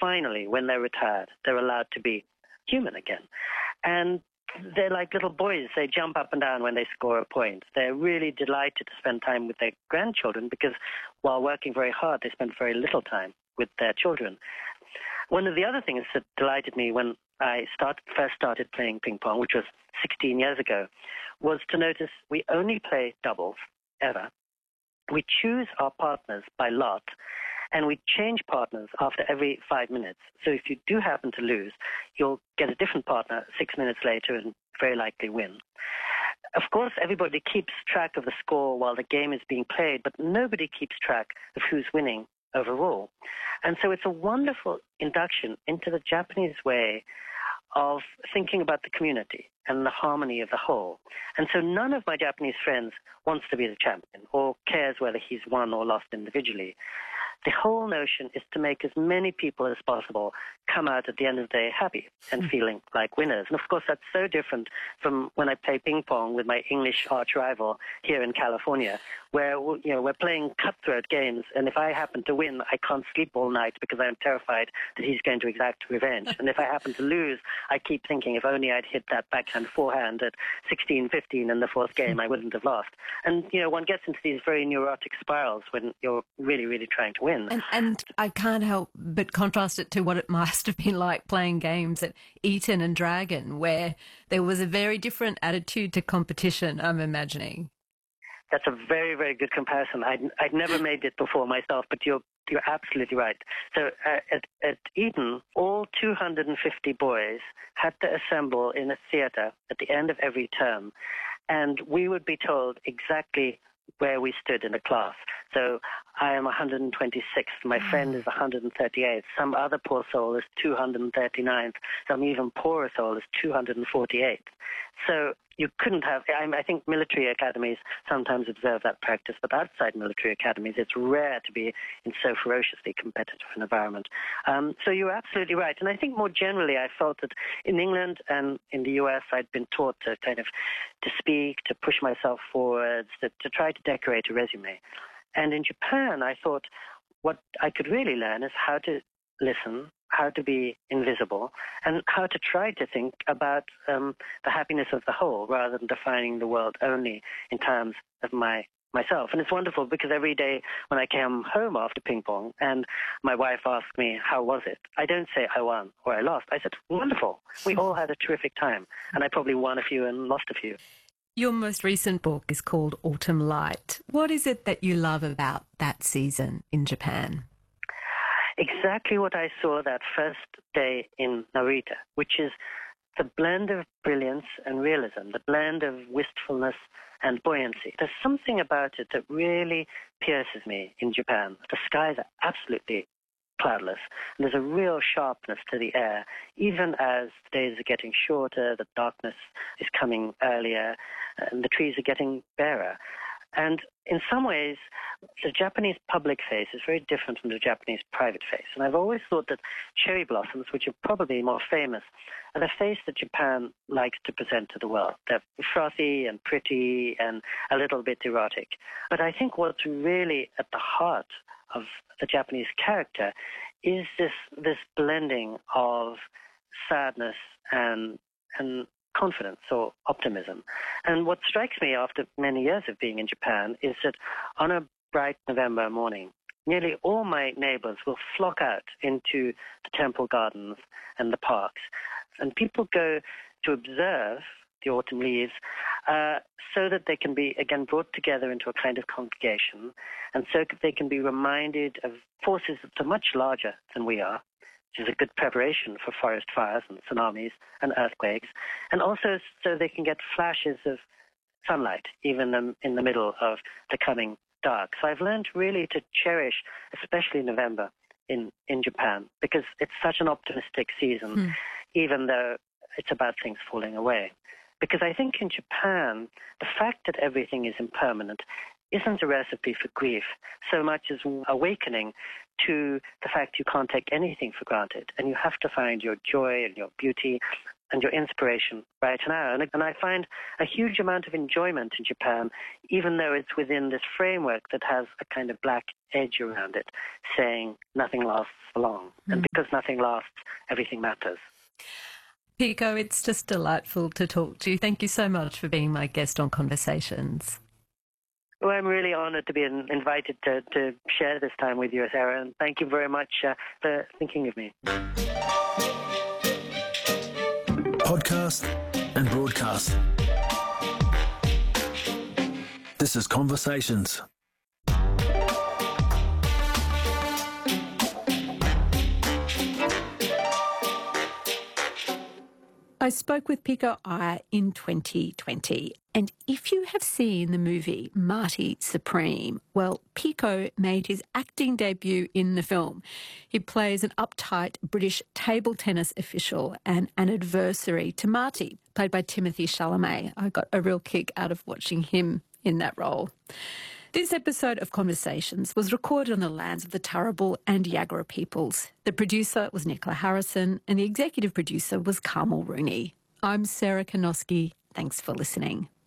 finally, when they're retired, they're allowed to be human again. And they're like little boys. They jump up and down when they score a point. They're really delighted to spend time with their grandchildren because while working very hard, they spend very little time with their children. One of the other things that delighted me when I first started playing ping pong, which was 16 years ago, was to notice we only play doubles, ever. We choose our partners by lot, and we change partners after every 5 minutes. So if you do happen to lose, you'll get a different partner 6 minutes later and very likely win. Of course, everybody keeps track of the score while the game is being played, but nobody keeps track of who's winning overall. And so it's a wonderful induction into the Japanese way of thinking about the community and the harmony of the whole. And so none of my Japanese friends wants to be the champion or cares whether he's won or lost individually. The whole notion is to make as many people as possible come out at the end of the day happy and feeling like winners. And of course, that's so different from when I play ping pong with my English arch rival here in California, where we're playing cutthroat games. And if I happen to win, I can't sleep all night because I'm terrified that he's going to exact revenge. And if I happen to lose, I keep thinking if only I'd hit that backhand forehand at 16-15 in the fourth game, I wouldn't have lost. And, one gets into these very neurotic spirals when you're really, really trying to win. And I can't help but contrast it to what it must have been like playing games at Eton and Dragon, where there was a very different attitude to competition, I'm imagining. That's a very, very good comparison. I'd never made it before myself, but you're absolutely right. So at Eton, all 250 boys had to assemble in a theatre at the end of every term, and we would be told exactly where we stood in the class. So I am 126th, my friend is 138th, some other poor soul is 239th, some even poorer soul is 248th. So you couldn't have, I think military academies sometimes observe that practice, but outside military academies, it's rare to be in so ferociously competitive an environment. So you're absolutely right. And I think more generally, I felt that in England and in the US, I'd been taught to to speak, to push myself forwards, to try to decorate a resume. And in Japan, I thought what I could really learn is how to listen, how to be invisible, and how to try to think about the happiness of the whole rather than defining the world only in terms of myself. And it's wonderful because every day when I came home after ping pong and my wife asked me, how was it? I don't say I won or I lost. I said, wonderful. We all had a terrific time. And I probably won a few and lost a few. Your most recent book is called Autumn Light. What is it that you love about that season in Japan? Exactly what I saw that first day in Narita, which is the blend of brilliance and realism, the blend of wistfulness and buoyancy. There's something about it that really pierces me in Japan. The skies are absolutely cloudless, and there's a real sharpness to the air, even as the days are getting shorter, the darkness is coming earlier, and the trees are getting barer. And in some ways, the Japanese public face is very different from the Japanese private face. And I've always thought that cherry blossoms, which are probably more famous, are the face that Japan likes to present to the world. They're frothy and pretty and a little bit erotic. But I think what's really at the heart of the Japanese character is this blending of sadness and confidence or optimism. And what strikes me after many years of being in Japan is that on a bright November morning, nearly all my neighbors will flock out into the temple gardens and the parks. And people go to observe the autumn leaves so that they can be, again, brought together into a kind of congregation, and so that they can be reminded of forces that are much larger than we are, which is a good preparation for forest fires and tsunamis and earthquakes, and also so they can get flashes of sunlight, even in the middle of the coming dark. So I've learned really to cherish, especially November in Japan, because it's such an optimistic season, even though it's about things falling away. Because I think in Japan, the fact that everything is impermanent isn't a recipe for grief so much as awakening to the fact you can't take anything for granted, and you have to find your joy and your beauty and your inspiration right now. And I find a huge amount of enjoyment in Japan, even though it's within this framework that has a kind of black edge around it, saying nothing lasts for long. And because nothing lasts, everything matters. Pico, it's just delightful to talk to you. Thank you so much for being my guest on Conversations. Well, I'm really honoured to be invited to share this time with you, Sarah, and thank you very much for thinking of me. Podcast and broadcast. This is Conversations. I spoke with Pico Iyer in 2020, and if you have seen the movie Marty Supreme, well, Pico made his acting debut in the film. He plays an uptight British table tennis official and an adversary to Marty, played by Timothée Chalamet. I got a real kick out of watching him in that role. This episode of Conversations was recorded on the lands of the Turrbal and Yagara peoples. The producer was Nicola Harrison and the executive producer was Carmel Rooney. I'm Sarah Kanoski. Thanks for listening.